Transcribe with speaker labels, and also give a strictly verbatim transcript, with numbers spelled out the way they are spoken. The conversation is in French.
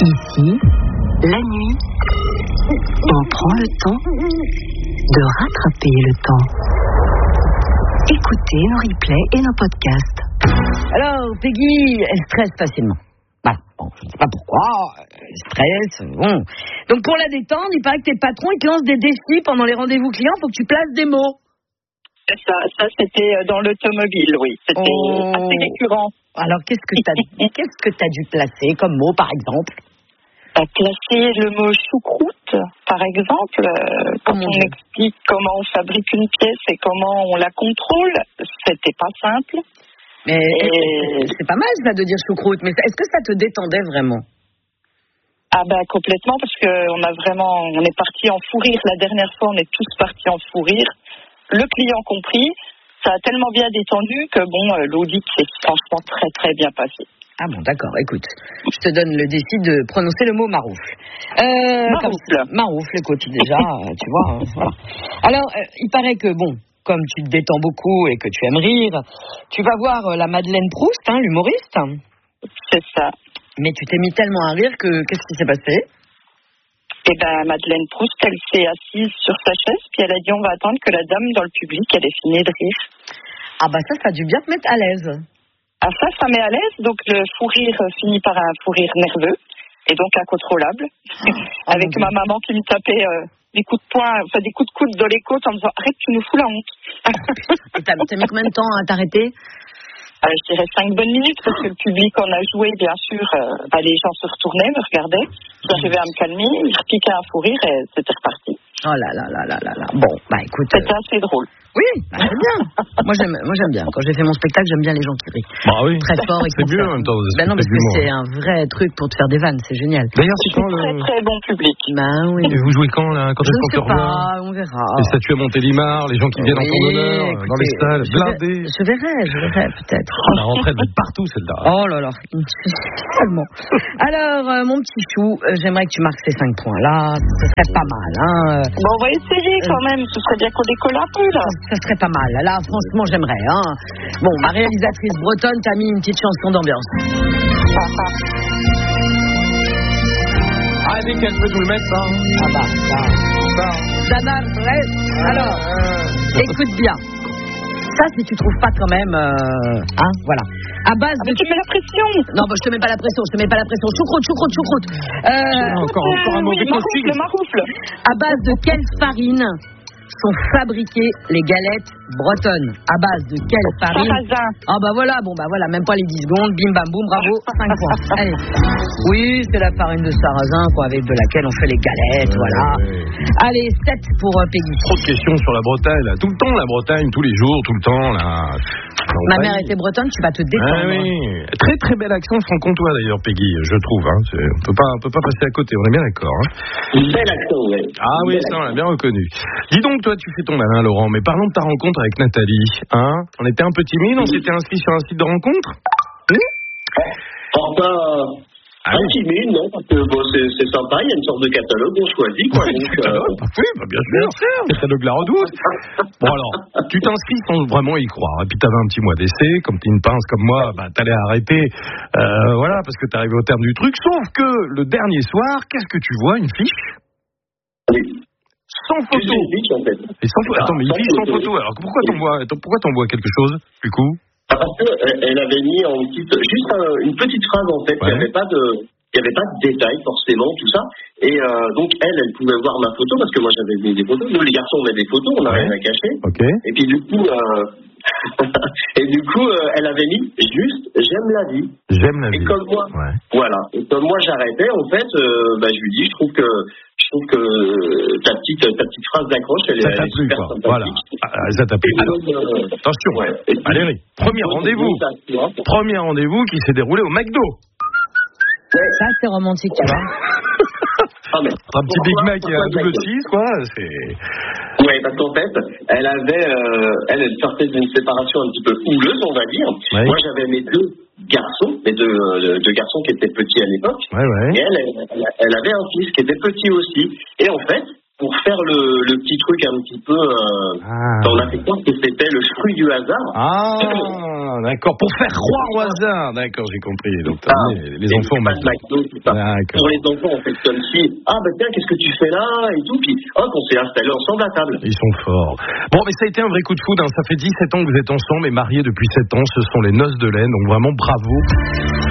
Speaker 1: Ici, la nuit, on prend le temps de rattraper le temps. Écoutez nos replays et nos podcasts.
Speaker 2: Alors, Peggy, elle stresse facilement. Voilà, bon, je ne sais pas pourquoi, elle stresse, bon. Donc pour la détendre, il paraît que tes patrons, ils te lancent des défis pendant les rendez-vous clients, faut que tu places des mots.
Speaker 3: C'est ça, ça c'était dans l'automobile, oui. C'était oh. assez récurrent.
Speaker 2: Alors qu'est-ce que t'as qu'est-ce que t'as dû placer comme mot, par exemple?
Speaker 3: T'as placé le mot choucroute, par exemple, euh, quand on Dieu. explique comment on fabrique une pièce et comment on la contrôle, c'était pas simple.
Speaker 2: Mais et... c'est pas mal ça de dire choucroute, mais est-ce que ça te détendait vraiment?
Speaker 3: Ah ben complètement, parce qu'on a vraiment, on est parti en fou rire. La dernière fois, on est tous partis en fou rire. Le client compris, ça a tellement bien détendu que bon, l'audit s'est franchement très très bien passé.
Speaker 2: Ah bon, d'accord, écoute, je te donne le défi de prononcer le mot maroufle. Euh,
Speaker 3: maroufle.
Speaker 2: Comme, maroufle, écoute, déjà, tu vois, hein, voilà. Alors, euh, il paraît que, bon, comme tu te détends beaucoup et que tu aimes rire, tu vas voir euh, la Madeleine Proust, hein, l'humoriste.
Speaker 3: C'est ça.
Speaker 2: Mais tu t'es mis tellement à rire que, qu'est-ce qui s'est passé?
Speaker 3: Eh ben, Madeleine Proust, elle s'est assise sur sa chaise, puis elle a dit, on va attendre que la dame dans le public, elle ait fini de rire.
Speaker 2: Ah bah ça, ça a dû bien te mettre à l'aise.
Speaker 3: Ah ça, ça met à l'aise, donc le fou rire finit par un fou rire nerveux, et donc incontrôlable, oh, avec ma maman qui me tapait euh, des coups de poing, enfin des coups de coude dans les côtes en me disant, arrête, tu nous fous la honte.
Speaker 2: Et t'as, t'as mis combien de temps à t'arrêter?
Speaker 3: euh, Je dirais cinq bonnes minutes, parce que le public en a joué, bien sûr, euh, bah, les gens se retournaient, me regardaient, j'arrivais à me calmer, ils repiquaient un fou rire et c'était reparti.
Speaker 2: Oh là là là là là là. Bon, bah écoute.
Speaker 3: C'était euh... assez drôle.
Speaker 2: Oui, bah, c'est bien. moi j'aime, moi j'aime bien. Quand j'ai fait mon spectacle, j'aime bien les gens qui rient.
Speaker 4: Bah oui.
Speaker 2: Très fort et
Speaker 4: c'est mieux en même temps.
Speaker 2: Ben non, parce que c'est un vrai truc pour te faire des vannes, c'est génial.
Speaker 4: D'ailleurs, c'est quand
Speaker 3: le très très bon public.
Speaker 2: Ben oui.
Speaker 4: Et vous jouez quand là? Quand
Speaker 2: je
Speaker 4: est-ce
Speaker 2: ne
Speaker 4: qu'on
Speaker 2: sais pas, on verra.
Speaker 4: Les statues à Montélimar, les gens qui viennent
Speaker 2: oui,
Speaker 4: en ton honneur, écoutez, dans les salles, blindés.
Speaker 2: Je verrai, je verrai peut-être.
Speaker 4: Oh, la rentrée va être partout celle-là.
Speaker 2: Oh là là, tellement. Alors, euh, mon petit chou, euh, j'aimerais que tu marques ces cinq points là. Ce serait pas mal, hein.
Speaker 3: Bon, on va essayer quand même. Ce serait bien qu'on décolle un peu là.
Speaker 2: Ça serait pas mal. Là, franchement, j'aimerais. Hein. Bon, ma réalisatrice bretonne t'a mis une petite chanson d'ambiance.
Speaker 4: Ah, dès qu'elle peut nous le mettre, ça.
Speaker 2: Ah bah, ça. ça. Ça n'arrête. Alors, euh... écoute bien. Ça, si tu trouves pas quand même, euh... hein, voilà. À base
Speaker 3: ah,
Speaker 2: de.
Speaker 3: Tu mets la pression.
Speaker 2: Non, bah, je te mets pas la pression. Je te mets pas la pression. Choucroute, choucroute, choucroute. Euh...
Speaker 4: Encore, encore un mot
Speaker 3: oui,
Speaker 4: de
Speaker 3: maroufle, maroufle.
Speaker 2: À base de quelle farine sont fabriquées les galettes bretonnes? À base de quelle farine?
Speaker 3: Sarrasin.
Speaker 2: Ah bah voilà, bon bah voilà, même pas les dix secondes, bim bam boum, bravo, cinq points. Allez. Oui, c'est la farine de sarrasin, quoi, avec de laquelle on fait les galettes, ouais, voilà. Ouais. Allez, sept pour uh, Peggy.
Speaker 4: Trop de questions sur la Bretagne, là. Tout le temps la Bretagne, tous les jours, tout le temps, là.
Speaker 2: Ma mère était bretonne, tu vas te détendre.
Speaker 4: Ah, oui. Très très bel accent franc-comtois d'ailleurs, Peggy, je trouve. Hein. C'est, on peut pas, on peut pas passer à côté, on est bien d'accord. Hein.
Speaker 5: Un bel accent, oui.
Speaker 4: Ah oui, ça on l'a bien reconnu. Dis donc, toi, tu fais ton malin, Laurent, mais parlons de ta rencontre avec Nathalie. Hein, on était un peu timide, on s'était inscrit sur un site de rencontre.
Speaker 5: Hum enfin, ah, un timide, non, parce que bon, c'est, c'est sympa, il y a une sorte de catalogue, on choisit, quoi. Donc,
Speaker 4: catalogue, euh... oui, bah, bien sûr, le catalogue La Redoute. Bon alors, tu t'inscris sans vraiment y croire, et puis t'avais un petit mois d'essai, comme t'es une pince comme moi, bah t'allais arrêter, euh, voilà, parce que t'arrivais au terme du truc, sauf que le dernier soir, qu'est-ce que tu vois, une fiche?
Speaker 5: Oui.
Speaker 4: Sans photo.
Speaker 5: Fiche, en fait.
Speaker 4: Et sans photo. Attends, mais une fiche sans photo. Alors pourquoi t'envoies, pourquoi t'envoies quelque chose, du coup?
Speaker 5: Parce qu'elle avait mis en petite, juste un, une petite phrase en fait, ouais. Il n'y avait pas de, il n'y avait pas de détails forcément, tout ça. Et euh, donc elle, elle pouvait voir ma photo parce que moi j'avais mis des photos. Nous les garçons on met des photos, on n'a ouais. rien à cacher.
Speaker 4: Okay.
Speaker 5: Et puis du coup, euh, et du coup, euh, elle avait mis juste j'aime la vie.
Speaker 4: J'aime la vie.
Speaker 5: Et comme moi,
Speaker 4: ouais.
Speaker 5: voilà. Et comme moi j'arrêtais, en fait, euh, bah je lui dis, je trouve que je trouve que ta petite ta petite phrase d'accroche, elle,
Speaker 4: ça
Speaker 5: elle est
Speaker 4: plu,
Speaker 5: super
Speaker 4: quoi.
Speaker 5: sympathique.
Speaker 4: Voilà. Ah, ça t'a plu. Alors, euh, attention, ouais. Valérie. Premier rendez-vous. Premier rendez-vous qui s'est déroulé au McDo.
Speaker 2: Ça c'est romantique, tu vois.
Speaker 5: Ah, mais,
Speaker 4: un petit Big Mac et un double cheese, quoi. C'est.
Speaker 5: Ouais, parce qu'en fait, elle avait, euh, elle, elle sortait d'une séparation un petit peu houleuse, on va dire. Ouais. Moi, j'avais mes deux garçons, mes deux, euh, deux garçons qui étaient petits à l'époque.
Speaker 4: Ouais, ouais.
Speaker 5: Et elle, elle, elle avait un fils qui était petit aussi. Et en fait, pour faire le, le petit truc un petit peu, euh,
Speaker 4: ah.
Speaker 5: on a fait croire que c'était le fruit du hasard.
Speaker 4: Ah, d'accord. Pour faire croire au hasard. D'accord, j'ai compris. Donc,
Speaker 5: ah,
Speaker 4: les, les enfants
Speaker 5: McDo, c'est ça. Pour les enfants, on fait comme si, ah bah tiens, qu'est-ce que tu fais là et tout, puis hop, on s'est installé ensemble à table.
Speaker 4: Ils sont forts. Bon, mais ça a été un vrai coup de foudre. Hein. Ça fait dix-sept ans que vous êtes ensemble et mariés depuis sept ans. Ce sont les noces de laine. Donc vraiment, bravo.